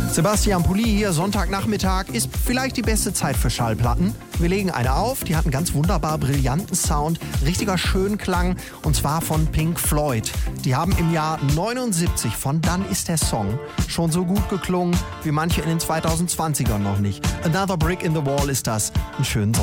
Sebastian Pulli hier, Sonntagnachmittag, ist vielleicht die beste Zeit für Schallplatten. Wir legen eine auf, die hat einen ganz wunderbar brillanten Sound, richtiger Schönklang, und zwar von Pink Floyd. Die haben im Jahr 79 von Dann ist der Song schon so gut geklungen wie manche in den 2020ern noch nicht. Another Brick in the Wall ist das. Einen schönen